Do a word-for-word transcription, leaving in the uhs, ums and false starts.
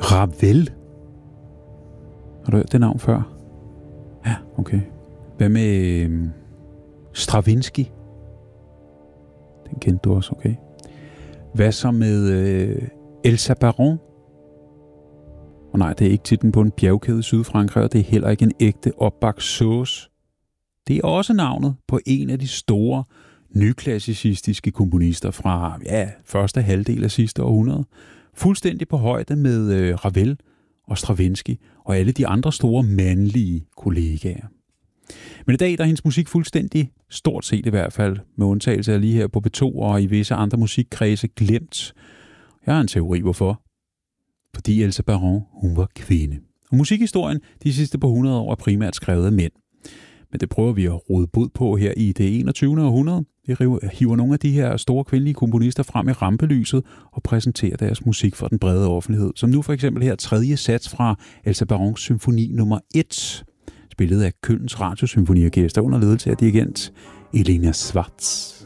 Ravel. Har du hørt det navn før? Ja, okay. Hvad med øh, Stravinsky? Den kendte du også, okay. Hvad så med øh, Elsa Baron? Og nej, det er ikke titlen på en bjergkæde i Sydfrankrig, og det er heller ikke en ægte opbagt sauce. Det er også navnet på en af de store nyklassicistiske komponister fra ja, første halvdel af sidste århundrede. Fuldstændig på højde med øh, Ravel og Stravinsky og alle de andre store mandlige kollegaer. Men i dag der er hendes musik fuldstændig, stort set i hvert fald, med undtagelse af lige her på B to og i visse andre musikkredse, glemt. Jeg har en teori, hvorfor. Fordi Elsa Baron, hun var kvinde. Og musikhistorien de sidste par hundrede år er primært skrevet af mænd. Men det prøver vi at råde bod på her i det enogtyvende århundrede. Vi hiver nogle af de her store kvindelige komponister frem i rampelyset og præsenterer deres musik for den brede offentlighed. Som nu for eksempel her tredje sats fra Elsa Barons symfoni nummer et, spillet af Kölns Radiosymfoniorkester under ledelse af dirigent Elena Schwartz.